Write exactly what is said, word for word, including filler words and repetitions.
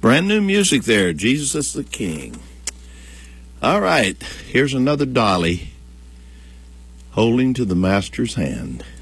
Brand new music there, Jesus is the King. All right, here's another Dolly holding to the Master's hand.